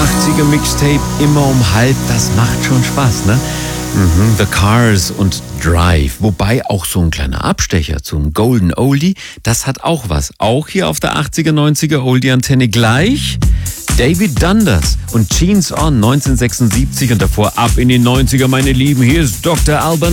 80er Mixtape immer um halb, das macht schon Spaß, ne? The Cars und Drive, wobei auch so ein kleiner Abstecher zum Golden Oldie, das hat auch was. Auch hier auf der 80er, 90er Oldie-Antenne gleich David Dundas und Jeans On 1976 und davor ab in die 90er, meine Lieben. Hier ist Dr. Alban